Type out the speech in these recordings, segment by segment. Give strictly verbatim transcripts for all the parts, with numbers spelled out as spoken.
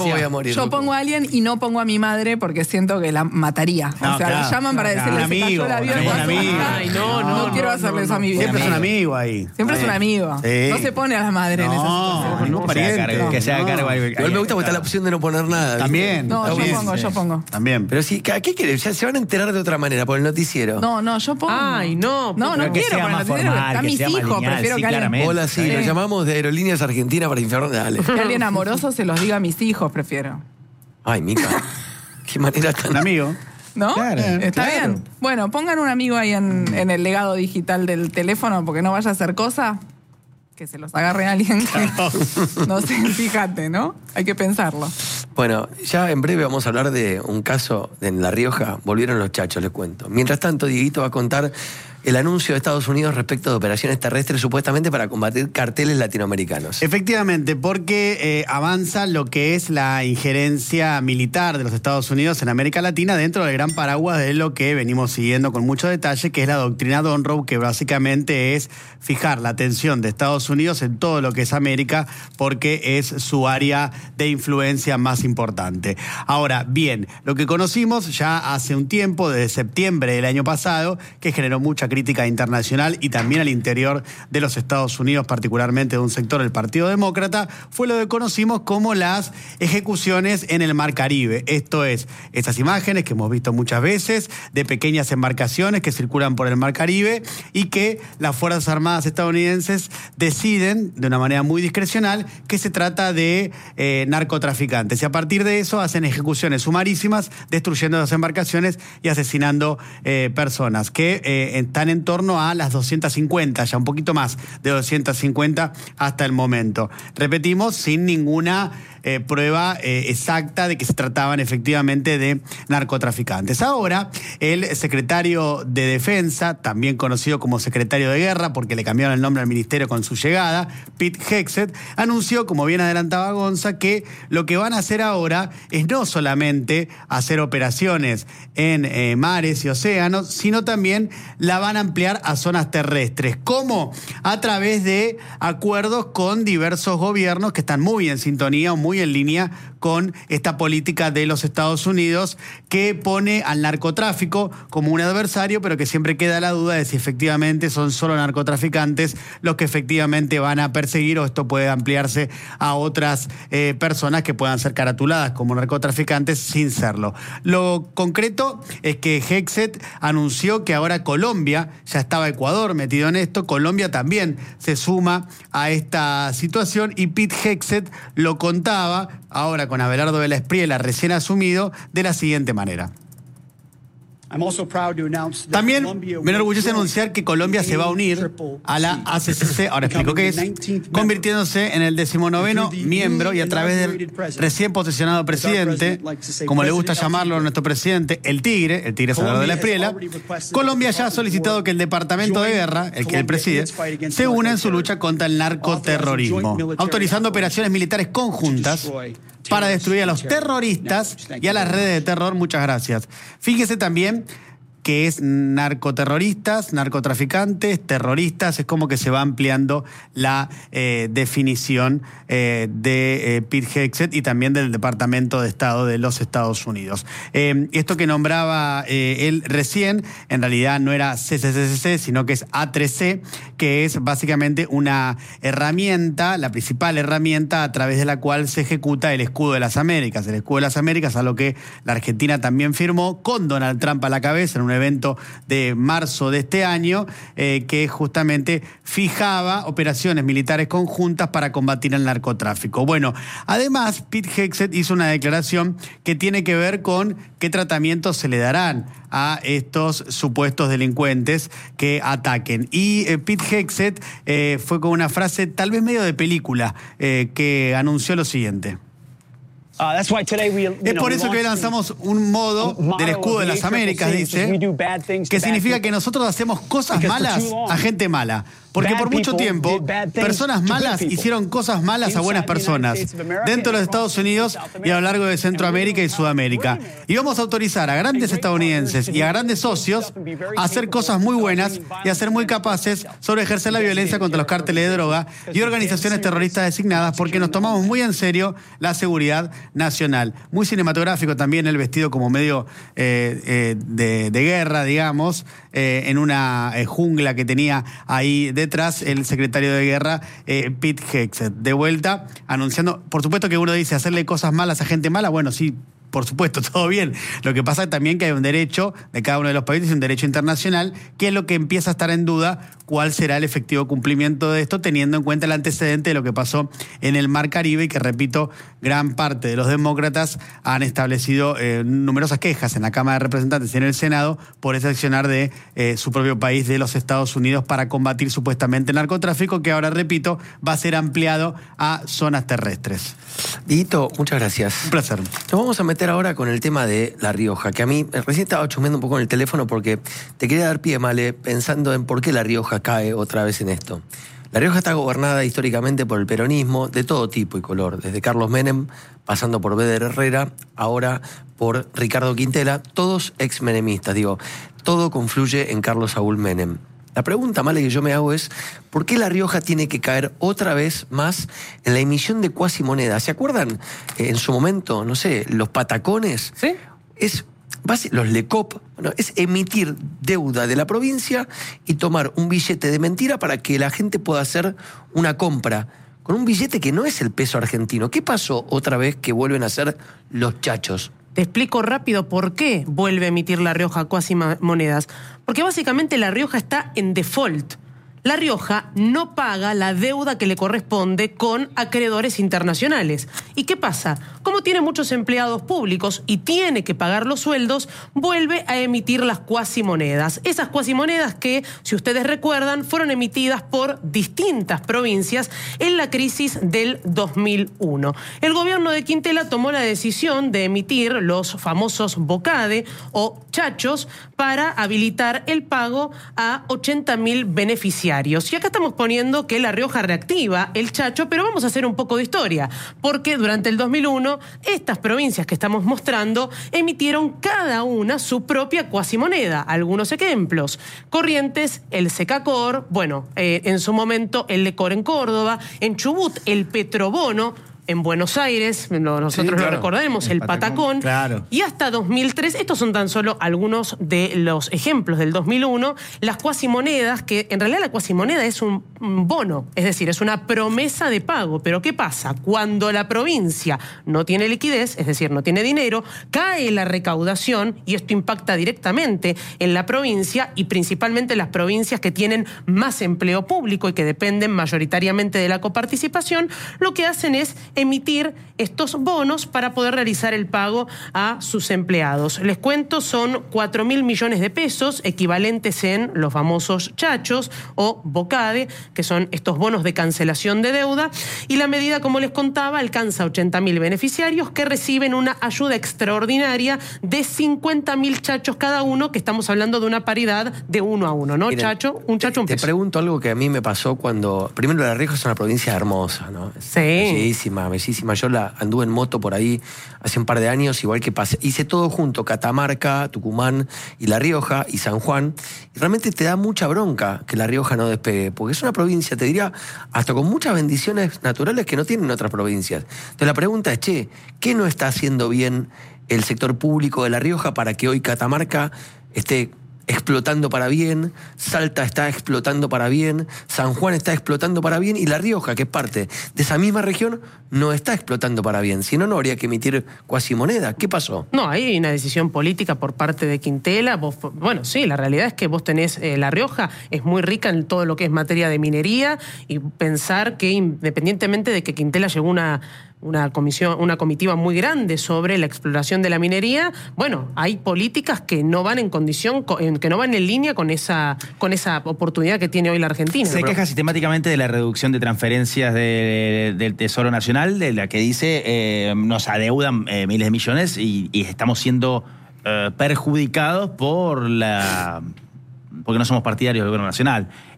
voy a morir. Yo pongo a alguien y no pongo a mi madre porque siento que la mataría. No, o sea, claro, la llaman para claro, decirle un se cayó amigo, el avión. un con su amigo. hija. Ay, no, no, no, quiero no, hacerle no, eso a mi vida. Siempre es un amigo ahí. Siempre es un amigo. Sí. No se pone a la madre en esa No, situación. ningún Que se haga pariente. cargo, que se haga No. cargo. Igual me gusta porque está la opción de no poner nada. ¿viste? También. No, yo también. pongo, yo pongo. También. Pero sí, ¿a qué quiere? Ya se van a enterar de otra manera por el noticiero. No, no, yo pongo. Ay, no, No, pero no que quiero sea poner más noticiero, formal, están que mis sea más hijos, lineal, prefiero sí, que alguien, claramente. Hola, sí, Sí. la llamamos de Aerolíneas Argentina para informarnos. Dale. que alguien amoroso se los diga a mis hijos, prefiero. Ay, Mica. Qué manera tan... Un amigo. ¿No? Claro, ¿Está claro. bien? Bueno, pongan un amigo ahí en, en el legado digital del teléfono porque no vaya a hacer cosa que se los agarre a alguien que no sé, fíjate, ¿no? Hay que pensarlo. Bueno, ya en breve vamos a hablar de un caso en La Rioja. Volvieron los chachos, les cuento. Mientras tanto, Dieguito va a contar el anuncio de Estados Unidos respecto de operaciones terrestres supuestamente para combatir carteles latinoamericanos. Efectivamente, porque eh, avanza lo que es la injerencia militar de los Estados Unidos en América Latina dentro del gran paraguas de lo que venimos siguiendo con mucho detalle, que es la doctrina Monroe, que básicamente es fijar la atención de Estados Unidos en todo lo que es América, porque es su área de influencia más importante. Ahora, bien, lo que conocimos ya hace un tiempo, desde septiembre del año pasado, que generó mucha crítica internacional y también al interior de los Estados Unidos, particularmente de un sector del Partido Demócrata, fue lo que conocimos como las ejecuciones en el Mar Caribe. Esto es, estas imágenes que hemos visto muchas veces de pequeñas embarcaciones que circulan por el Mar Caribe y que las Fuerzas Armadas estadounidenses deciden de una manera muy discrecional que se trata de eh, narcotraficantes. Y a partir de eso hacen ejecuciones sumarísimas, destruyendo las embarcaciones y asesinando eh, personas que eh, están en torno a las doscientas cincuenta, ya un poquito más de doscientas cincuenta hasta el momento. Repetimos, sin ninguna eh, prueba eh, exacta de que se trataban efectivamente de narcotraficantes. Ahora, el secretario de Defensa, también conocido como secretario de Guerra, porque le cambiaron el nombre al ministerio con su llegada, Pete Hegseth, anunció, como bien adelantaba Gonza, que lo que van a hacer ahora es no solamente hacer operaciones en eh, mares y océanos, sino también la van a ampliar a zonas terrestres. ¿Cómo? A través de acuerdos con diversos gobiernos que están muy en sintonía o muy en línea con esta política de los Estados Unidos que pone al narcotráfico como un adversario, pero que siempre queda la duda de si efectivamente son solo narcotraficantes los que efectivamente van a perseguir, o esto puede ampliarse a otras eh, personas que puedan ser caratuladas como narcotraficantes sin serlo. Lo concreto es que Hegseth anunció que ahora Colombia, ya estaba Ecuador metido en esto, Colombia también se suma a esta situación, y Pete Hegseth lo contaba ahora con Abelardo de la Espriella, recién asumido, de la siguiente manera. También me enorgullece anunciar que Colombia se va a unir a la A C C C, ahora explico qué es, convirtiéndose en el decimonoveno miembro y a través del recién posesionado presidente, como le gusta llamarlo a nuestro presidente, el Tigre, el Tigre Salvador de la Espriella, Colombia ya ha solicitado que el Departamento de Guerra, el que él preside, se una en su lucha contra el narcoterrorismo, autorizando operaciones militares conjuntas para destruir a los terroristas y a las redes de terror. Muchas gracias. Fíjese también que es narcoterroristas, narcotraficantes, terroristas, es como que se va ampliando la eh, definición eh, de eh, Pete Hegseth y también del Departamento de Estado de los Estados Unidos. Eh, esto que nombraba eh, él recién, en realidad no era C C C C, sino que es A tres C, que es básicamente una herramienta, la principal herramienta a través de la cual se ejecuta el Escudo de las Américas. El Escudo de las Américas, a lo que la Argentina también firmó, con Donald Trump a la cabeza, en un evento de marzo de este año, eh, que justamente fijaba operaciones militares conjuntas para combatir el narcotráfico. Bueno, además, Pete Hegseth hizo una declaración que tiene que ver con qué tratamientos se le darán a estos supuestos delincuentes que ataquen. Y eh, Pete Hegseth eh, fue con una frase tal vez medio de película, eh, que anunció lo siguiente. Uh, that's why today we, you Es know, por eso que hoy lanzamos un modo del Escudo de las Américas, dice, que significa que nosotros hacemos cosas malas a gente mala. Porque Bad por mucho people tiempo, did bad things personas to good malas people. hicieron cosas malas a buenas Inside the personas, United States of America, dentro de los and Estados Unidos South y a lo America, largo de and Centroamérica y we're gonna Sudamérica. Y vamos a autorizar a grandes estadounidenses y a grandes socios a hacer cosas muy buenas y a ser muy capaces sobre ejercer la violencia contra los cárteles de droga y organizaciones terroristas designadas, porque nos tomamos muy en serio la seguridad nacional. Muy cinematográfico también el vestido como medio eh, eh, de, de guerra, digamos, eh, en una eh, jungla que tenía ahí detrás el secretario de guerra, eh, Pete Hegseth. De vuelta, anunciando, por supuesto que uno dice hacerle cosas malas a gente mala, bueno, sí, por supuesto, todo bien. Lo que pasa también que hay un derecho de cada uno de los países, un derecho internacional, que es lo que empieza a estar en duda cuál será el efectivo cumplimiento de esto, teniendo en cuenta el antecedente de lo que pasó en el Mar Caribe y que, repito, gran parte de los demócratas han establecido eh, numerosas quejas en la Cámara de Representantes y en el Senado por ese accionar de eh, su propio país, de los Estados Unidos, para combatir supuestamente el narcotráfico, que ahora, repito, va a ser ampliado a zonas terrestres. Dieguito, muchas gracias. Un placer. Nos vamos a meter ahora con el tema de La Rioja, que a mí eh, recién estaba chusmeando un poco en el teléfono porque te quería dar pie, Male, pensando en por qué La Rioja cae otra vez en esto. La Rioja está gobernada históricamente por el peronismo de todo tipo y color, desde Carlos Menem, pasando por Beder Herrera, ahora por Ricardo Quintela, todos ex-menemistas, digo, todo confluye en Carlos Saúl Menem. La pregunta, Male, que yo me hago es, ¿por qué La Rioja tiene que caer otra vez más en la emisión de cuasimonedas? ¿Se acuerdan eh, en su momento, no sé, los patacones? ¿Sí? Es, los LECOP, bueno, es emitir deuda de la provincia y tomar un billete de mentira para que la gente pueda hacer una compra con un billete que no es el peso argentino. ¿Qué pasó otra vez que vuelven a ser los chachos? Te explico rápido por qué vuelve a emitir La Rioja cuasimonedas. Porque básicamente La Rioja está en default. La Rioja no paga la deuda que le corresponde con acreedores internacionales. ¿Y qué pasa? Como tiene muchos empleados públicos y tiene que pagar los sueldos, vuelve a emitir las cuasimonedas. Esas cuasimonedas que, si ustedes recuerdan, fueron emitidas por distintas provincias en la crisis del dos mil uno. El gobierno de Quintela tomó la decisión de emitir los famosos BOCADE o chachos para habilitar el pago a ochenta mil beneficiarios. Y acá estamos poniendo que La Rioja reactiva el chacho, pero vamos a hacer un poco de historia, porque durante el dos mil uno estas provincias que estamos mostrando emitieron cada una su propia cuasimoneda. Algunos ejemplos: Corrientes, el Secacor, bueno, eh, en su momento el Lecor en Córdoba, en Chubut el Petrobono, en Buenos Aires, nosotros Sí, claro. lo recordaremos, el, el Patacón, Patacón. Claro. Y hasta dos mil tres, estos son tan solo algunos de los ejemplos del dos mil uno, las cuasimonedas, que en realidad la cuasimoneda es un bono, es decir, es una promesa de pago. Pero ¿qué pasa? Cuando la provincia no tiene liquidez, es decir, no tiene dinero, cae la recaudación y esto impacta directamente en la provincia y principalmente en las provincias que tienen más empleo público y que dependen mayoritariamente de la coparticipación, lo que hacen es emitir estos bonos para poder realizar el pago a sus empleados. Les cuento, son cuatro mil millones de pesos, equivalentes en los famosos chachos o BOCADE, que son estos bonos de cancelación de deuda, y la medida, como les contaba, alcanza ochenta mil beneficiarios que reciben una ayuda extraordinaria de cincuenta mil chachos cada uno, que estamos hablando de una paridad de uno a uno, ¿no? Miren, chacho, un chacho, un te, peso. te pregunto algo que a mí me pasó cuando... Primero, La Rioja es una provincia hermosa, ¿no? Es Sí. Bellísima, bellísima. Yo la anduve en moto por ahí hace un par de años, igual que pasé. Hice todo junto, Catamarca, Tucumán y La Rioja y San Juan. Y realmente te da mucha bronca que La Rioja no despegue, porque es una provincia, te diría, hasta con muchas bendiciones naturales que no tienen otras provincias. Entonces la pregunta es, che, ¿qué no está haciendo bien el sector público de La Rioja para que hoy Catamarca esté explotando para bien, Salta está explotando para bien, San Juan está explotando para bien y La Rioja, que es parte de esa misma región, no está explotando para bien? Si no, no habría que emitir cuasimoneda. ¿Qué pasó? No, hay una decisión política por parte de Quintela. Vos, bueno, sí, la realidad es que vos tenés eh, La Rioja, es muy rica en todo lo que es materia de minería, y pensar que independientemente de que Quintela llegó una una comisión, una comitiva muy grande sobre la exploración de la minería, bueno, hay políticas que no van en condición, que no van en línea con esa, con esa oportunidad que tiene hoy la Argentina. Se queja sistemáticamente de la reducción de transferencias de, del Tesoro Nacional, de la que dice eh, nos adeudan eh, miles de millones y, y estamos siendo eh, perjudicados por la... porque no somos partidarios del gobierno nacional.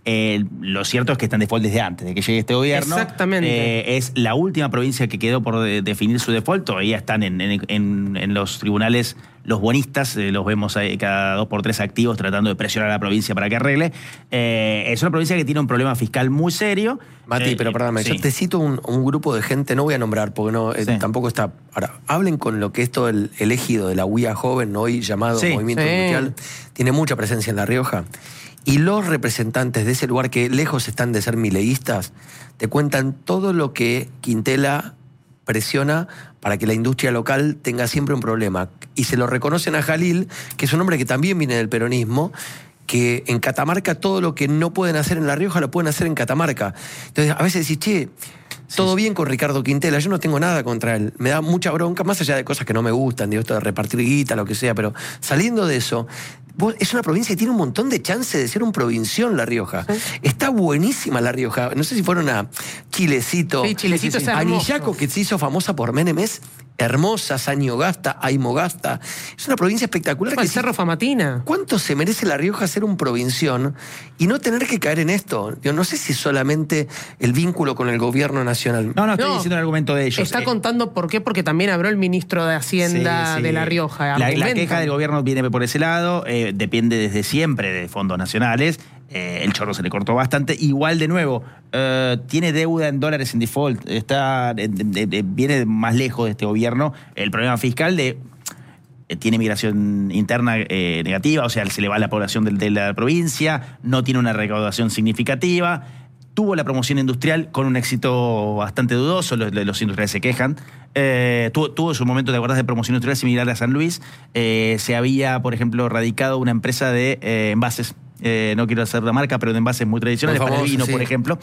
Eh, lo cierto es que están default desde antes de que llegue este gobierno. Exactamente. Eh, es la última provincia que quedó por de, definir su default. Todavía están en, en, en, en los tribunales los bonistas, eh, los vemos ahí cada dos por tres activos tratando de presionar a la provincia para que arregle. Eh, es una provincia que tiene un problema fiscal muy serio. Mati, Eh, pero perdóname, sí. yo te cito un, un grupo de gente, no voy a nombrar porque no eh, Sí. tampoco está. Ahora, hablen con lo que es todo el, el ejido de la U I A joven, hoy llamado Sí. Movimiento Sí. Industrial, tiene mucha presencia en La Rioja. Y los representantes de ese lugar que lejos están de ser mileístas, te cuentan todo lo que Quintela presiona para que la industria local tenga siempre un problema. Y se lo reconocen a Jalil, que es un hombre que también viene del peronismo, que en Catamarca todo lo que no pueden hacer en La Rioja lo pueden hacer en Catamarca. Entonces, a veces decís, che, todo bien con Ricardo Quintela, yo no tengo nada contra él. Me da mucha bronca, más allá de cosas que no me gustan, digo, esto de repartir guita, lo que sea, pero saliendo de eso, vos- es una provincia que tiene un montón de chance de ser un provinción, La Rioja. Está buenísima La Rioja. No sé si fueron a Chilecito. Sí, Chilecito es hermoso. Anillaco, que se hizo famosa por Menem, es hermosa, Sañogasta, Aymogasta. Es una provincia espectacular. El Que Cerro Famatina. ¿Cuánto se merece La Rioja ser un provinción y no tener que caer en esto? Yo no sé si solamente el vínculo con el gobierno nacional. No, no, estoy No, diciendo el argumento de ellos. Está Eh, contando por qué, porque también habló el ministro de Hacienda Sí, sí. de La Rioja. La, la Argumentan. queja del gobierno viene por ese lado, eh, depende desde siempre de fondos nacionales. Eh, el chorro se le cortó bastante. Igual, de nuevo, eh, tiene deuda en dólares en default. Está, de- de- de- viene más lejos de este gobierno el problema fiscal de. eh, Tiene migración interna eh, negativa, o sea, se le va la población de, de la provincia, no tiene una recaudación significativa. Tuvo la promoción industrial con un éxito bastante dudoso, los, los industriales se quejan. Eh, tuvo, tuvo su momento, ¿te acordás?, de promoción industrial similar a San Luis. Eh, se había, por ejemplo, radicado una empresa de eh, envases. Eh, no quiero hacer la marca, pero de envases muy tradicionales, Muy para el famoso, vino, sí. por ejemplo.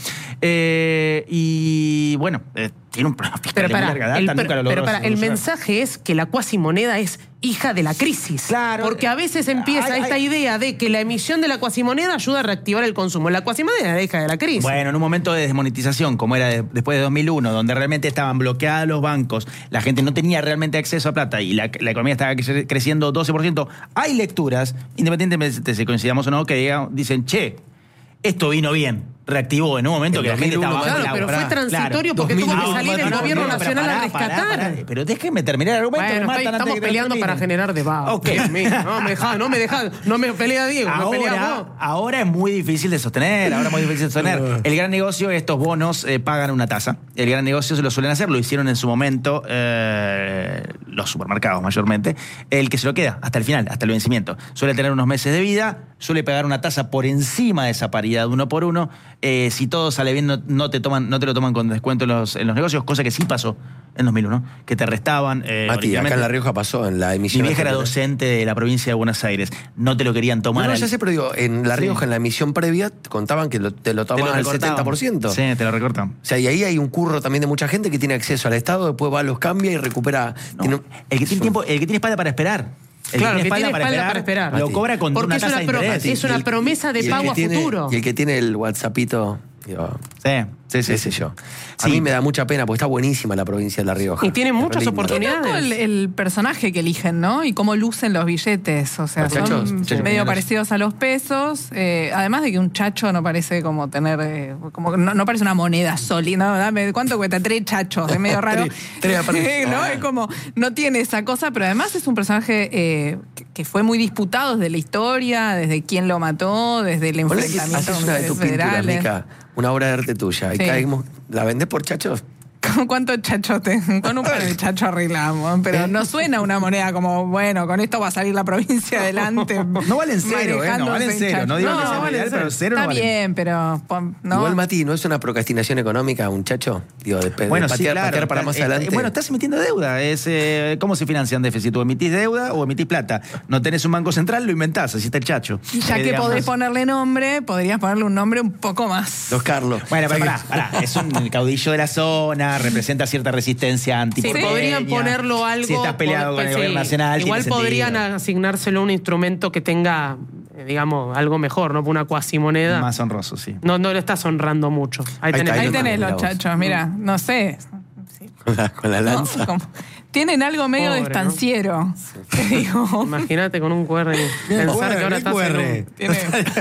Eh, y bueno, eh, tiene un problema fiscal Pero de muy para, larga data, el, nunca lo logró pero para, el solucionar. mensaje es que la cuasimoneda es hija de la crisis. Claro. Porque a veces empieza Ay, esta ay. idea de que la emisión de la cuasimoneda ayuda a reactivar el consumo. La cuasimoneda es hija de la crisis. Bueno, en un momento de desmonetización, como era de- después de dos mil uno, donde realmente estaban bloqueados los bancos, la gente no tenía realmente acceso a plata y la, la economía estaba cre- creciendo doce por ciento, hay lecturas, independientemente de si coincidamos o no, que digan- dicen, che, esto vino bien, reactivó en un momento En que la gente dos mil uno, estaba Claro, bajo pero el agua. fue transitorio Claro. porque tuvo que dos mil uno, salir el no, gobierno no, pero nacional a pará, pará, rescatar. pará. Pero déjenme terminar el argumento. Bueno, me estoy- matan antes estamos de que lo peleando termine. para generar debate. Ok. Dios mío, no me deja, no me deja, no me pelea Diego, me pelea vos. Ahora, ahora es muy difícil de sostener, ahora es muy difícil de sostener. El gran negocio, estos bonos eh, pagan una tasa. El gran negocio se lo suelen hacer, lo hicieron en su momento eh, los supermercados mayormente. El que se lo queda hasta el final, hasta el vencimiento. Suele tener unos meses de vida, suele pagar una tasa por encima de esa paridad uno por uno. Eh, si todo sale bien, no, no te toman, no te lo toman con descuento en los, en los negocios, cosa que sí pasó en dos mil uno, que te restaban. Eh, Mati, acá originalmente. en La Rioja pasó en la Mi emisión. vieja era anterior. docente de la provincia de Buenos Aires. No te lo querían No, tomar. no, al- ya sé, pero digo, en La Sí. Rioja, en la emisión previa, contaban que lo- te lo Te lo tomaban al recortaban. setenta por ciento. Sí, te lo recortan. O sea, y ahí hay un curro también de mucha gente que tiene acceso al Estado, después va, los cambia y recupera. No, tiene un- el que tiene tiempo, el que tiene espalda para esperar. El Claro, que tiene espalda para esperar. Lo Mati. cobra con Porque una es tasa una de pro- interés. es una y el- promesa de y el pago que a tiene- futuro. Y el que tiene el WhatsAppito, digo, Sí, sí, sí. qué sí. sé yo. A Sí. mí me da mucha pena porque está buenísima la provincia de La Rioja. Y tiene Es muchas re lindo. oportunidades. Qué loco el, el personaje que eligen, ¿no? Y cómo lucen los billetes. O sea, Los chachos, son chachos medio mineros. parecidos a los pesos. Eh, además de que un chacho no parece como tener. eh, como no, no parece una moneda sólida. No, dame, ¿cuánto cuesta? Tres chachos. Es medio raro. Tres- tres aparece. ¿No? Es como. No tiene esa cosa, pero además es un personaje eh, que, que fue muy disputado desde la historia, desde quién lo mató, desde el Ponle que enfrentamiento haces una de con tus los pinturas, federales. Mica, una obra de arte tuya, y Sí. caemos, ¿la vendés por chachos? ¿Con cuántos chachos te, con un par de chachos arreglamos? Pero no suena una moneda como, bueno, con esto va a salir la provincia adelante. No valen cero, ¿eh? No valen manejándose en cero. chachos. No digo que sea valen ideal, cero. pero cero no Está valen. bien, pero pon- no. Igual, Mati, ¿no es una procrastinación económica un chacho? Digo, de, de Bueno, sí, patear, claro. patear para Está- más está- adelante. Bueno, estás emitiendo deuda. Es, eh, ¿Cómo se financian déficit? ¿O emitís deuda o emitís plata? No tenés un banco central, lo inventás. Así está el chacho. Y ya Eh, que digamos. podés ponerle nombre, podrías ponerle un nombre un poco más. Los Carlos. Bueno, pero O sea pará, pará. Es un caudillo de la zona, representa cierta resistencia Sí, antiporteña. podrían ponerlo algo. Si estás peleado pod- con el sí. gobierno nacional, Igual tiene podrían sentido. asignárselo un instrumento que tenga, eh, digamos, algo mejor, ¿no? Una cuasimoneda. Más honroso, sí. No, no le estás honrando mucho. Ahí Ahí tenés. está, Ahí Ahí tenés nomás, los mirá vos. chachos, mira, no sé. con la, con la No, lanza. como- tienen algo medio Pobre, de estanciero. Te digo. Imagínate con un Q R. Pensar que ahora estás en un... Tiene-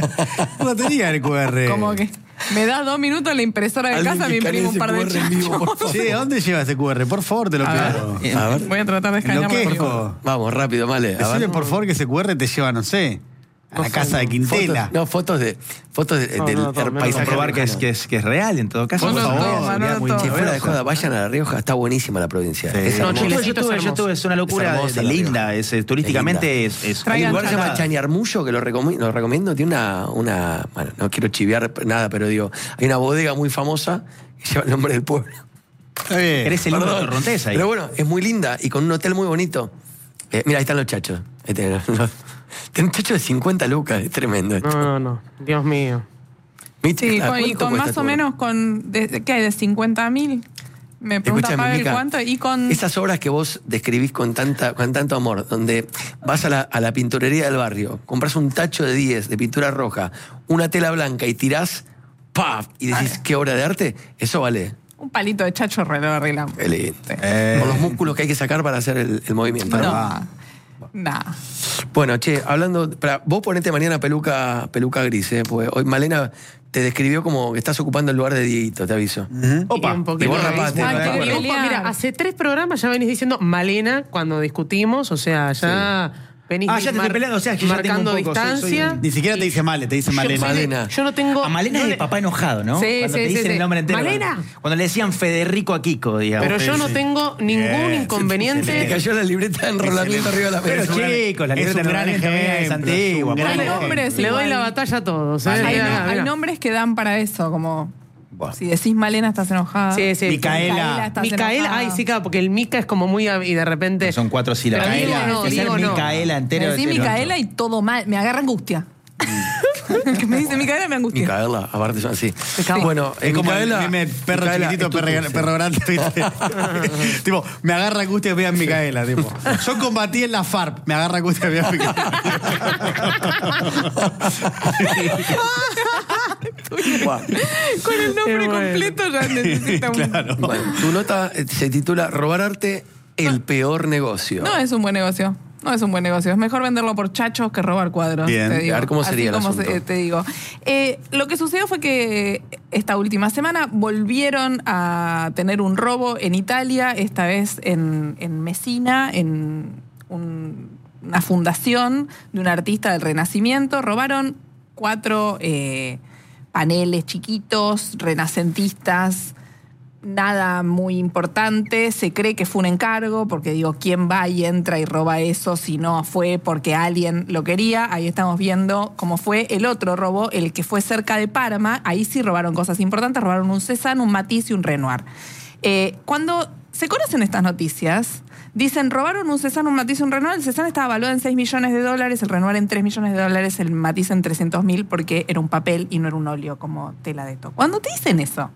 No tenía el Q R. Como que me da dos minutos la impresora de Alguien casa, que me imprime un escanee par de ese Q R en vivo, por chachos. Sí, ¿a dónde lleva ese Q R? Por favor, te lo A ver. pido. A ver. Voy a tratar de escanearlo. por favor. Enloquezco. Vamos, rápido, Male. A Decime, ver. por favor, que ese Q R te lleva, no sé, a la casa de Quintela. Fotos, no, fotos de fotos de- No, del no, no, her- menos paisaje Comprobar que es, riojano. que, es, que es real en todo caso. No por lo favor. toma, no Sería lo muy toma. Che, fuera de novedoso. joda, vayan a La Rioja, está buenísima la provincia. Sí. Es No, hermosa. Chile, Yo Chilecito estuve, es yo estuve, es una locura Es de- hermosa de, La linda, Rioja. es, eh, turísticamente es, es Hay un Traigan lugar que se llama ensalada. Chañarmullo, que lo, recomi- lo recomiendo. Tiene una, una. Bueno, no quiero chiviar nada, pero digo, hay una bodega muy famosa que lleva el nombre del pueblo. Está bien. Eres el único Perdón. torrontés ahí. Pero bueno, es muy linda y con un hotel muy bonito. Eh, mira, ahí están los chachos. Ahí tenés los- Tiene un chacho de cincuenta lucas, es tremendo esto. No, no, no. Dios mío. ¿Viste? Sí, Claro, con- y ¿cuánto con cuesta más tu o obra? menos con. De, ¿Qué hay? ¿De cincuenta mil? Me pregunta Escúchame, Pavel Mica, cuánto. Y con. esas obras que vos describís con, tanta, con tanto amor, donde vas a la, a la pinturería del barrio, compras un tacho de diez de pintura roja, una tela blanca y tirás, ¡paf! Y decís, ¿qué obra de arte? Eso vale. Un palito de chacho re- lo arreglamos. Qué lindo. Sí. Eh. Con los músculos que hay que sacar para hacer el, el movimiento. ¿no? Ah. Nah. Bueno, che, hablando. Para, vos ponete mañana peluca, peluca gris, ¿eh? Porque hoy Malena te describió como que estás ocupando el lugar de Dieguito, te aviso. Opa. Y un poquito Y vos de- rapate, Ah, ¿no? quiere Bueno. pelear. Mira, hace tres programas ya venís diciendo Malena cuando discutimos, o sea, ya venís Ah, ya te estoy peleando, o sea, que ya tengo un marcando poco, soy- soy distancia. un- Ni siquiera te dice Male, te dice Malena. Malena. Yo no tengo. A Malena no es le- de papá enojado, ¿no? Sí, Cuando sí, te sí, dicen sí. el nombre entero. Malena. Cuando, cuando le decían Federico a Kiko, digamos. Pero yo no sí. tengo ningún Bien. Te inconveniente. cayó la libreta de enrolamiento arriba de la Pero mesa. chicos, la es libreta un de gran enrolamiento mía es ejemplo, antigua. es un por gran Hay favor. ejemplo. nombres Le doy igual. la batalla a todos. ¿eh? Hay, Mira, no- mira. hay nombres que dan para eso, como. Buah. Si decís Malena, estás enojada. Sí, sí. Micaela. estás Micaela, enojada. ay, sí, claro, porque el Mica es como muy. a- Y de repente. Son cuatro sílabas. Pero Diego Micaela, no, que sea Diego no. Micaela entero. Me decís entero. Micaela y todo mal. Me agarra angustia. El que me dice Micaela me angustia. Micaela, aparte son así. cago. Bueno, Es eh, como el Micaela. meme perro Micaela, chiquitito, es tu perro, dulce. perro grande, ¿viste? Tipo, me agarra angustia que vean Micaela, tipo. Yo combatí en la FARC, me agarra angustia que vean Micaela. Buah. Con el nombre Qué bueno. completo ya necesita un. Claro. Bueno, tu nota eh, se titula Robar arte, el peor negocio. No es un buen negocio. No es un buen negocio. Es mejor venderlo por chachos que robar cuadros. Bien. Te digo. A ver cómo Así sería el como asunto. se- te digo. Eh, lo que sucedió fue que esta última semana volvieron a tener un robo en Italia, esta vez en, en Messina, en un- una fundación de un artista del Renacimiento. Robaron cuatro eh, paneles chiquitos, renacentistas. Nada muy importante, se cree que fue un encargo, porque digo, ¿quién va y entra y roba eso si no fue porque alguien lo quería? Ahí estamos viendo cómo fue el otro robo, el que fue cerca de Parma, ahí sí robaron cosas importantes, robaron un Cézanne, un Matisse y un Renoir. Eh, cuando se conocen estas noticias, dicen, robaron un Cézanne, un Matisse y un Renoir, el Cézanne estaba valuado en seis millones de dólares, el Renoir en tres millones de dólares, el Matisse en trescientos mil, porque era un papel y no era un óleo como tela de to. Cuando te dicen eso,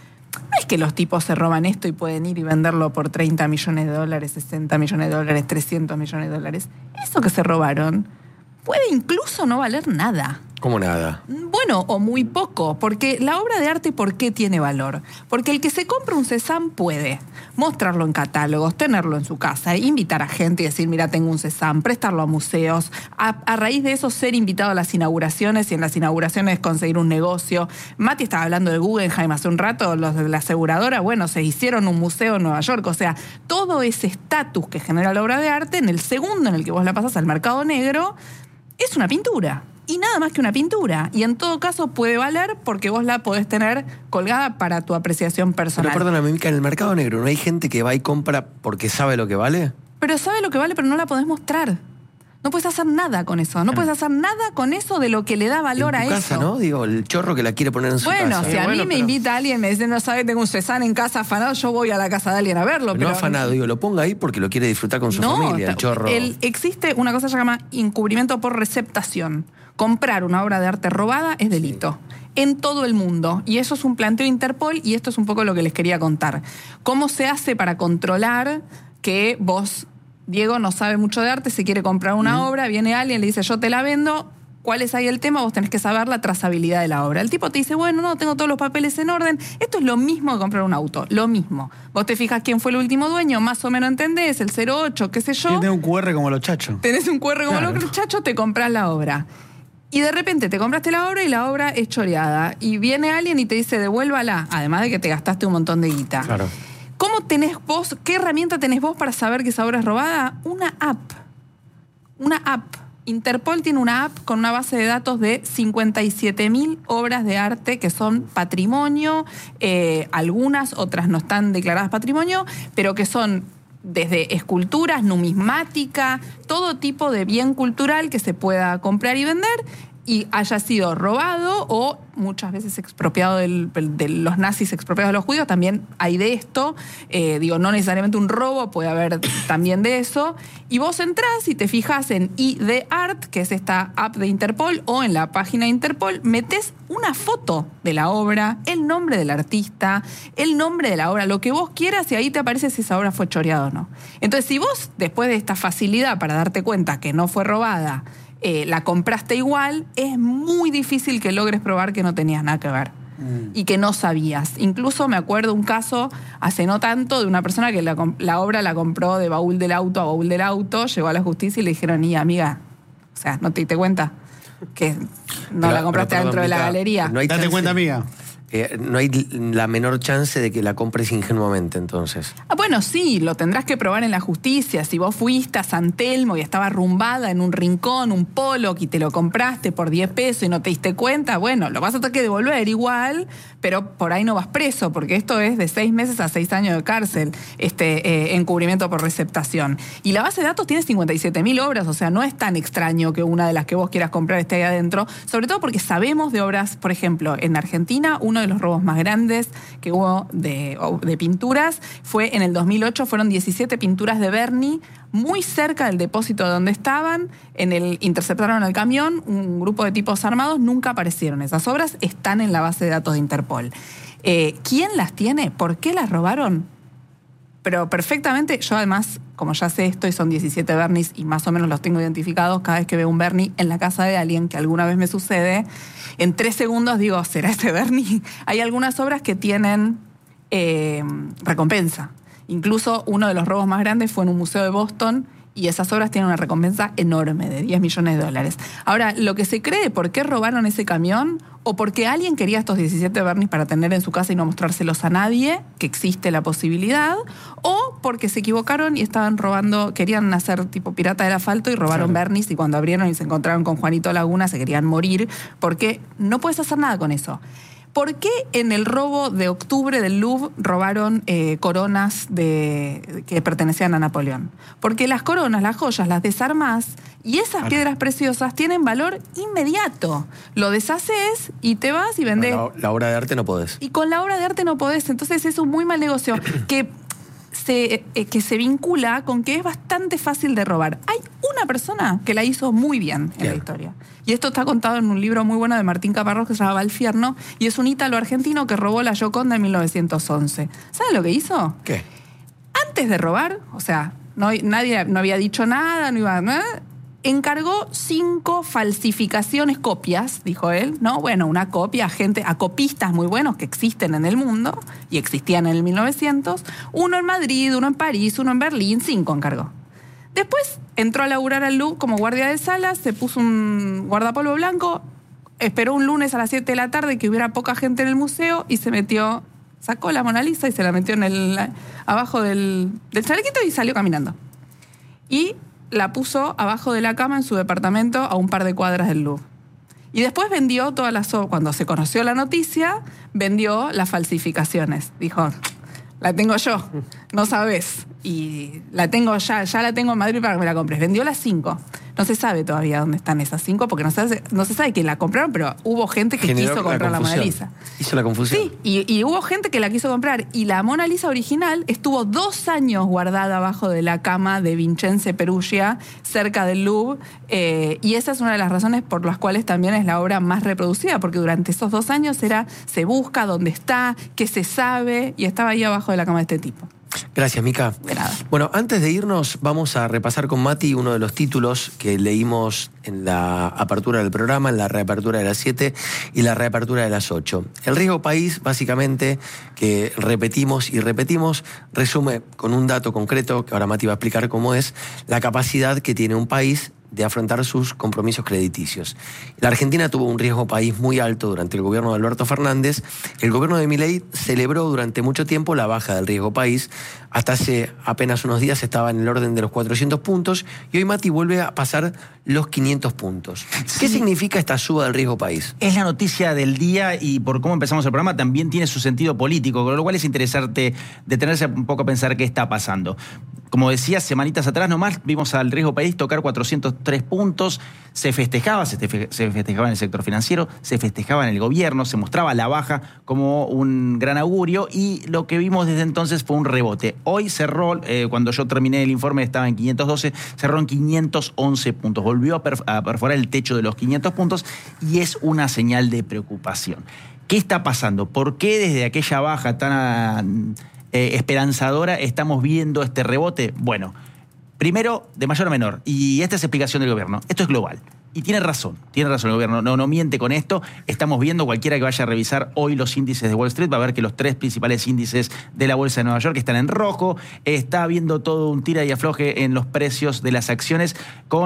no es que los tipos se roban esto y pueden ir y venderlo por treinta millones de dólares, sesenta millones de dólares, trescientos millones de dólares. Eso que se robaron puede incluso no valer nada. Como nada. Bueno, o muy poco, porque la obra de arte, ¿por qué tiene valor? Porque el que se compra un Cézanne puede mostrarlo en catálogos, tenerlo en su casa, invitar a gente y decir, mira, tengo un Cézanne, prestarlo a museos, a, a raíz de eso ser invitado a las inauguraciones y en las inauguraciones conseguir un negocio. Mati estaba hablando de Guggenheim hace un rato, los de la aseguradora, bueno, se hicieron un museo en Nueva York, o sea, todo ese estatus que genera la obra de arte, en el segundo en el que vos la pasas al mercado negro, es una pintura. Y nada más que una pintura. Y en todo caso puede valer porque vos la podés tener colgada para tu apreciación personal. Pero perdóname, Mica, en el mercado negro, ¿no hay gente que va y compra porque sabe lo que vale? Pero sabe lo que vale, pero no la podés mostrar. No puedes hacer nada con eso. No puedes hacer nada con eso de lo que le da valor en a tu casa, eso. ¿no? Digo, el chorro que la quiere poner en su Bueno, casa. si a bueno, mí me pero- invita alguien y me dice, no sabe, tengo un Cézanne en casa afanado, yo voy a la casa de alguien a verlo. No pero afanado, digo, lo ponga ahí porque lo quiere disfrutar con su No, familia, el ta- chorro. el- existe una cosa que se llama encubrimiento por receptación. Comprar una obra de arte robada es delito. En todo el mundo. Y eso es un planteo de Interpol y esto es un poco lo que les quería contar. ¿Cómo se hace para controlar que vos, Diego, no sabe mucho de arte, se quiere comprar una obra, viene alguien, le dice, yo te la vendo, cuál es ahí el tema, vos tenés que saber la trazabilidad de la obra. El tipo te dice, bueno, no, tengo todos los papeles en orden. Esto es lo mismo que comprar un auto, lo mismo. Vos te fijas quién fue el último dueño, más o menos entendés, el cero ocho, qué sé yo. Tiene un cu erre como los chachos. Tenés un cu erre como Claro. los chachos, te comprás la obra. Y de repente te compraste la obra y la obra es choreada. Y viene alguien y te dice, devuélvala, además de que te gastaste un montón de guita. Claro. ¿Cómo tenés vos, qué herramienta tenés vos para saber que esa obra es robada? Una app. Una app. Interpol tiene una app con una base de datos de cincuenta y siete mil obras de arte que son patrimonio, eh, algunas, otras no están declaradas patrimonio, pero que son desde esculturas, numismática, todo tipo de bien cultural que se pueda comprar y vender y haya sido robado o muchas veces expropiado del, de los nazis, expropiados de los judíos, también hay de esto, eh, digo, no necesariamente un robo, puede haber también de eso, y vos entrás y te fijas en I D Art, que es esta app de Interpol, o en la página de Interpol, metés una foto de la obra, el nombre del artista, el nombre de la obra, lo que vos quieras, y ahí te aparece si esa obra fue choreada o no. Entonces, si vos, después de esta facilidad para darte cuenta que no fue robada, Eh, la compraste igual, es muy difícil que logres probar que no tenías nada que ver mm. y que no sabías. Incluso me acuerdo un caso hace no tanto de una persona que la, la obra la compró de baúl del auto a baúl del auto, llegó a la justicia y le dijeron, y amiga, o sea, ¿no te diste cuenta que no Pero- la compraste pero, perdón, dentro de la Mica, galería? no hay Date chance- cuenta, amiga. eh, no hay la menor chance de que la compres ingenuamente, entonces. Ah, bueno, sí, lo tendrás que probar en la justicia. Si vos fuiste a San Telmo y estaba arrumbada en un rincón, un Pollock, y te lo compraste por diez pesos y no te diste cuenta, bueno, lo vas a tener que devolver igual, pero por ahí no vas preso, porque esto es de seis meses a seis años de cárcel, este eh, encubrimiento por receptación. Y la base de datos tiene cincuenta y siete mil obras, o sea, no es tan extraño que una de las que vos quieras comprar esté ahí adentro, sobre todo porque sabemos de obras, por ejemplo, en Argentina, uno de los robos más grandes que hubo de, de pinturas fue en el dos mil ocho, fueron diecisiete pinturas de Berni, muy cerca del depósito de donde estaban, en el, interceptaron el camión, un grupo de tipos armados, nunca aparecieron. Esas obras están en la base de datos de Interpol. Eh, ¿Quién las tiene? ¿Por qué las robaron? Pero perfectamente, yo además, como ya sé esto y son diecisiete Bernis y más o menos los tengo identificados, cada vez que veo un Berni en la casa de alguien, que alguna vez me sucede, en tres segundos digo, ¿será ese Berni? Hay algunas obras que tienen eh, recompensa. Incluso uno de los robos más grandes fue en un museo de Boston y esas obras tienen una recompensa enorme de diez millones de dólares. Ahora, lo que se cree, ¿por qué robaron ese camión? O porque alguien quería estos diecisiete Bernis para tener en su casa y no mostrárselos a nadie, que existe la posibilidad, o porque se equivocaron y estaban robando, querían hacer tipo pirata del asfalto y robaron claro. Bernis, y cuando abrieron y se encontraron con Juanito Laguna se querían morir, porque no puedes hacer nada con eso. ¿Por qué en el robo de octubre del Louvre robaron eh, coronas de, que pertenecían a Napoleón? Porque las coronas, las joyas, las desarmás y esas claro. piedras preciosas tienen valor inmediato. Lo deshaces y te vas y vendés. La, la obra de arte no podés. Y con la obra de arte no podés. Entonces es un muy mal negocio que se, eh, que se vincula con que es bastante fácil de robar. Hay una persona que la hizo muy bien en bien. la historia. Y esto está contado en un libro muy bueno de Martín Caparrós que se llama Valfierno, y es un ítalo-argentino que robó la Gioconda en mil novecientos once. ¿Saben lo que hizo? ¿Qué? Antes de robar, o sea, no, nadie no había dicho nada, no iba nada, encargó cinco falsificaciones, copias, dijo él, ¿no? Bueno, una copia a gente, a copistas muy buenos que existen en el mundo, y existían en el mil novecientos, uno en Madrid, uno en París, uno en Berlín, cinco encargó. Después entró a laburar al Louvre como guardia de salas, se puso un guardapolvo blanco, esperó un lunes a las siete de la tarde que hubiera poca gente en el museo y se metió, sacó la Mona Lisa y se la metió en el, abajo del, del chalequito y salió caminando. Y la puso abajo de la cama en su departamento a un par de cuadras del Louvre. Y después vendió todas las obras. Cuando se conoció la noticia, vendió las falsificaciones. Dijo, la tengo yo, no sabes. Y la tengo ya, ya la tengo en Madrid para que me la compres. Vendió las cinco. No se sabe todavía dónde están esas cinco, porque no se, hace, no se sabe quién la compraron, pero hubo gente que Generó quiso comprar la, la Mona Lisa. Hizo la confusión. Sí, y, y hubo gente que la quiso comprar. Y la Mona Lisa original estuvo dos años guardada abajo de la cama de Vincenzo Perugia, cerca del Louvre. Eh, y esa es una de las razones por las cuales también es la obra más reproducida, porque durante esos dos años era, se busca dónde está, qué se sabe, y estaba ahí abajo de la cama de este tipo. Gracias, Mica. De nada. Bueno, antes de irnos, vamos a repasar con Mati uno de los títulos que leímos en la apertura del programa, en la reapertura de las siete y la reapertura de las ocho. El riesgo país, básicamente, que repetimos y repetimos, resume con un dato concreto, que ahora Mati va a explicar cómo es, la capacidad que tiene un país de afrontar sus compromisos crediticios. La Argentina tuvo un riesgo país muy alto durante el gobierno de Alberto Fernández. El gobierno de Milei celebró durante mucho tiempo la baja del riesgo país. Hasta hace apenas unos días estaba en el orden de los cuatrocientos puntos y hoy Mati vuelve a pasar los quinientos puntos. ¿Qué Sí. significa esta suba del riesgo país? Es la noticia del día y por cómo empezamos el programa también tiene su sentido político, con lo cual es interesante detenerse un poco a pensar qué está pasando. Como decía, semanitas atrás nomás vimos al riesgo país tocar cuatrocientos tres puntos, se festejaba, se, fe- se festejaba en el sector financiero, se festejaba en el gobierno, se mostraba la baja como un gran augurio y lo que vimos desde entonces fue un rebote. Hoy cerró, eh, cuando yo terminé el informe estaba en quinientos doce, cerró en quinientos once puntos, volvió a, perf- a perforar el techo de los quinientos puntos y es una señal de preocupación. ¿Qué está pasando? ¿Por qué desde aquella baja tan eh, esperanzadora estamos viendo este rebote? Bueno, primero, de mayor a menor, y esta es explicación del gobierno, esto es global. Y tiene razón, tiene razón el gobierno, no, no miente con esto. Estamos viendo, cualquiera que vaya a revisar hoy los índices de Wall Street va a ver que los tres principales índices de la Bolsa de Nueva York están en rojo. Está habiendo todo un tira y afloje en los precios de las acciones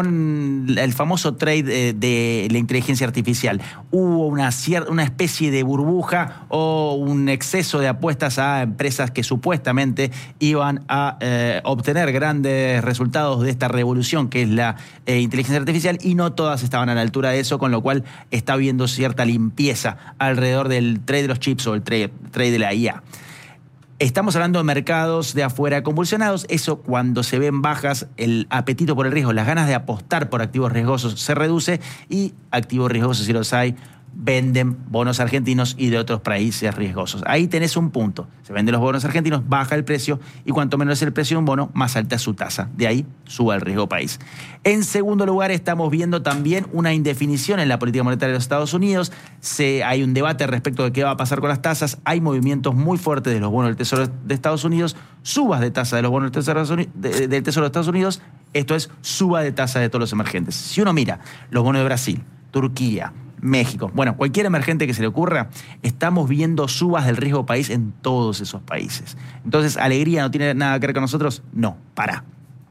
con el famoso trade eh, de la inteligencia artificial. Hubo una, cier- una especie de burbuja o un exceso de apuestas a empresas que supuestamente iban a eh, obtener grandes resultados de esta revolución que es la eh, inteligencia artificial y no todas estaban a la altura de eso, con lo cual está habiendo cierta limpieza alrededor del trade de los chips o el trade, trade de la I A. Estamos hablando de mercados de afuera convulsionados. Eso, cuando se ven bajas, el apetito por el riesgo, las ganas de apostar por activos riesgosos se reduce y activos riesgosos, si los hay, venden bonos argentinos y de otros países riesgosos. Ahí tenés un punto. Se venden los bonos argentinos, baja el precio y cuanto menor es el precio de un bono, más alta es su tasa. De ahí suba el riesgo país. En segundo lugar, estamos viendo también una indefinición en la política monetaria de los Estados Unidos. Se, hay un debate respecto de qué va a pasar con las tasas. Hay movimientos muy fuertes de los bonos del Tesoro de Estados Unidos, subas de tasa de los bonos del Tesoro de, del Tesoro de Estados Unidos. Esto es suba de tasa de todos los emergentes. Si uno mira los bonos de Brasil, Turquía, México, bueno, cualquier emergente que se le ocurra, estamos viendo subas del riesgo país en todos esos países. Entonces, ¿alegría no tiene nada que ver con nosotros? No, pará.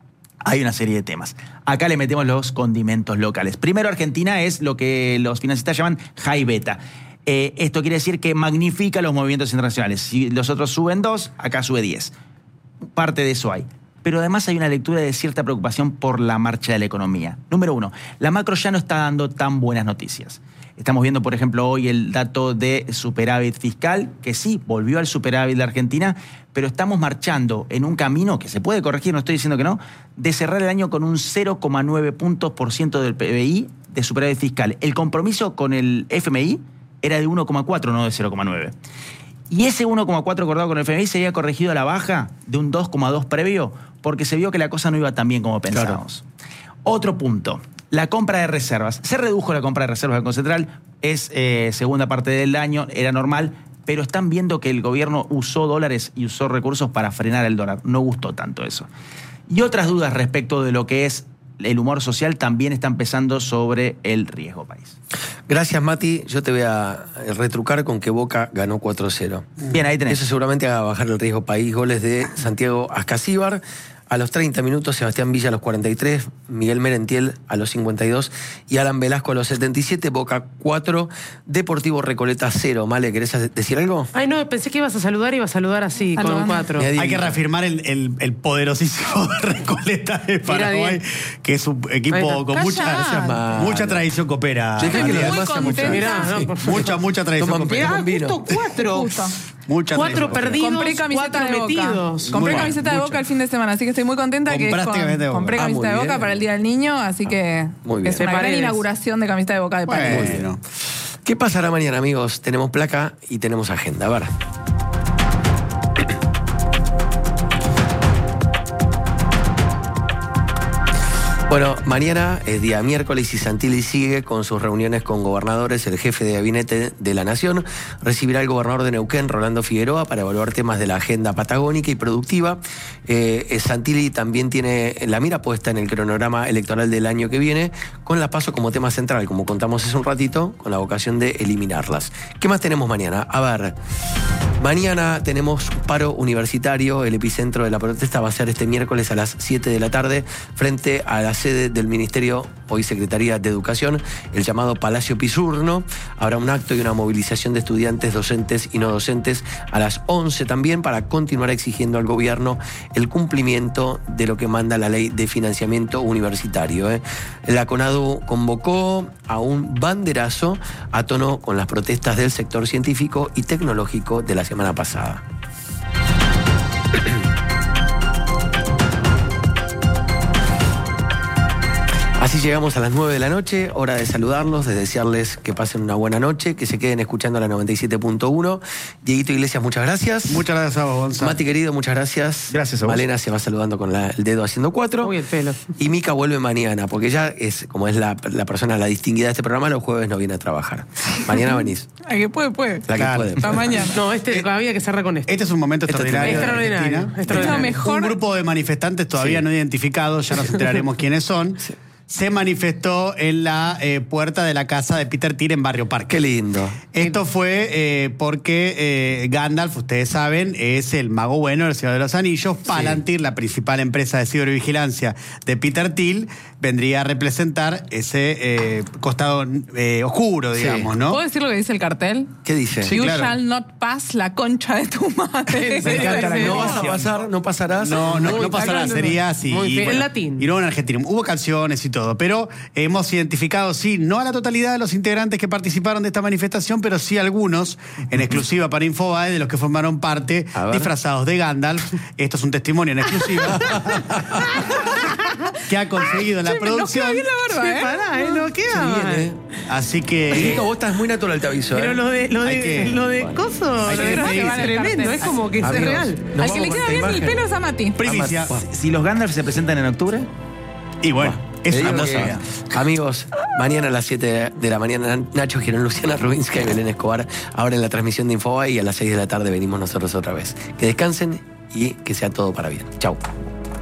Hay una serie de temas. Acá le metemos los condimentos locales. Primero, Argentina es lo que los financistas llaman high beta. Eh, esto quiere decir que magnifica los movimientos internacionales. Si los otros suben dos, acá sube diez. Parte de eso hay. Pero además hay una lectura de cierta preocupación por la marcha de la economía. Número uno, la macro ya no está dando tan buenas noticias. Estamos viendo, por ejemplo, hoy el dato de superávit fiscal, que sí, volvió al superávit de Argentina, pero estamos marchando en un camino que se puede corregir, no estoy diciendo que no, de cerrar el año con un cero coma nueve puntos por ciento del P B I de superávit fiscal. El compromiso con el F M I era de uno coma cuatro, no de cero coma nueve. Y ese uno coma cuatro acordado con el F M I se había corregido a la baja de un dos coma dos previo porque se vio que la cosa no iba tan bien como pensábamos. Claro. Otro punto, la compra de reservas. Se redujo la compra de reservas del Banco Central, es eh, segunda parte del año, era normal, pero están viendo que el gobierno usó dólares y usó recursos para frenar el dólar. No gustó tanto eso. Y otras dudas respecto de lo que es el humor social también están pesando sobre el riesgo país. Gracias, Mati. Yo te voy a retrucar con que Boca ganó cuatro cero. Bien, ahí tenés. Eso seguramente haga bajar el riesgo país. Goles de Santiago Ascasíbar a los treinta minutos, Sebastián Villa a los cuarenta y tres, Miguel Merentiel a los cincuenta y dos y Alan Velasco a los setenta y siete. Boca cuatro, Deportivo Recoleta cero. Male, ¿querés decir algo? Ay, no, pensé que ibas a saludar y ibas a saludar así, Saludando. con un cuatro. Hay que reafirmar el, el, el poderosísimo Recoleta de Paraguay, bien. que es un Ahí equipo está. con mucha, Callá. mucha tradición copera. Yo dije que Muy lo demás sea mucho. contenta. Mirá, no, por favor. Mucha, mucha tradición Toman copera. con vino. Justo cuatro. Justo. Mucha Cuatro tradición copera. perdidos, Compré camiseta cuatro de Boca. metidos. Compré Muy camiseta bien, de mucho. Boca el fin de semana, así que estoy muy contenta que Compraste con- camiseta de Boca. compré Ah, camiseta muy de Boca bien. para el Día del Niño, así que Muy bien. es una gran Paredes. inauguración de camiseta de Boca de Paredes. Bueno. ¿Qué pasará mañana, amigos? Tenemos placa y tenemos agenda. A ver. Bueno, mañana es día miércoles y Santilli sigue con sus reuniones con gobernadores. El jefe de gabinete de la Nación recibirá al gobernador de Neuquén, Rolando Figueroa, para evaluar temas de la agenda patagónica y productiva. Eh, Santilli también tiene la mira puesta en el cronograma electoral del año que viene, con la PASO como tema central, como contamos hace un ratito, con la vocación de eliminarlas. ¿Qué más tenemos mañana? A ver, mañana tenemos paro universitario. El epicentro de la protesta va a ser este miércoles a las siete de la tarde, frente a las sede del Ministerio, hoy Secretaría de Educación, el llamado Palacio Pisurno. Habrá un acto y una movilización de estudiantes, docentes y no docentes a las once también, para continuar exigiendo al gobierno el cumplimiento de lo que manda la Ley de Financiamiento Universitario. ¿eh? La CONADU convocó a un banderazo a tono con las protestas del sector científico y tecnológico de la semana pasada. Así llegamos a las nueve de la noche, hora de saludarlos, de desearles que pasen una buena noche, que se queden escuchando la noventa y siete punto uno. Dieguito Iglesias, muchas gracias. Muchas gracias a vos, Gonzalo. Mati, querido, muchas gracias. Gracias a vos. Malena se va saludando con la- el dedo haciendo cuatro. Uy, el pelo. Y Mica vuelve mañana, porque ella es, como es la, la persona, la distinguida de este programa, los jueves no viene a trabajar. Mañana venís, A que puede, puede. la Claro. que puede. Hasta mañana. No, este había que cerrar con esto. Este es un momento Esto es extraordinario. de extraordinario, Argentina. extraordinario. Es lo mejor. Un grupo de manifestantes todavía Sí. no identificados, ya nos enteraremos quiénes son, se manifestó en la eh, puerta de la casa de Peter Thiel en Barrio Parque. Qué lindo. Esto fue eh, porque eh, Gandalf, ustedes saben, es el mago bueno del Señor de los Anillos. Palantir, la principal empresa de cibervigilancia de Peter Thiel, vendría a representar ese eh, costado eh, oscuro, Sí. digamos, ¿no? ¿Puedo decir lo que dice el cartel? ¿Qué dice? Sí, you claro. shall not pass la concha de tu madre. Me encanta la No innovación. vas a pasar, no pasarás. No, no, Muy no pasará, bacán. sería así. Muy Y bien. bueno, En latín. Y no en Argentina. Hubo canciones y todo, pero hemos identificado, sí, no a la totalidad de los integrantes que participaron de esta manifestación, pero sí algunos, en exclusiva para Infobae, de los que formaron parte, A ver. disfrazados de Gandalf. Esto es un testimonio en exclusiva. que ha conseguido la Che, nos producción. queda bien la barba, ¿eh? Pará, eh, no queda Bien, mal. ¿eh? Así que... Dieguito, vos estás muy natural, te aviso. Pero ¿eh? lo de, lo de, Hay que- lo de bueno. coso, Hay lo que de despedirse. es tremendo, es como que es Amigos, real. nos Al que vamos le con queda esta bien el imagen. pelo es a Mati. Primicia. Si los Gandalf se presentan en octubre, Y bueno, Te es digo una que, cosa. amigos, mañana a las siete de la mañana, Nacho Girón, Luciana Rubinska y Belén Escobar, ahora en la transmisión de Infobae, y a las seis de la tarde venimos nosotros otra vez. Que descansen y que sea todo para bien. Chau.